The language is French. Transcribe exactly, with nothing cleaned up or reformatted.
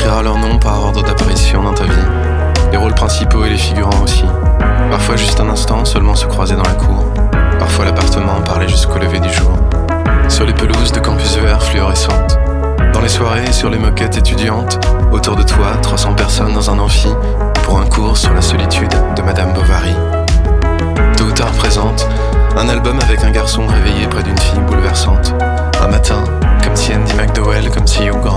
écriras leurs noms par ordre d'apparition dans ta vie. Les rôles principaux et les figurants aussi. Parfois juste un instant, seulement se croiser dans la cour. Parfois l'appartement parlait jusqu'au lever du jour. Sur les pelouses de campus verts fluorescentes. Dans les soirées et sur les moquettes étudiantes. Autour de toi, trois cents personnes dans un amphi. Pour un cours sur la solitude de Madame Bovary. Tôt ou tard présente, un album avec un garçon réveillé près d'une fille bouleversante. Un matin, comme si Andy McDowell, comme si Hugh Grant.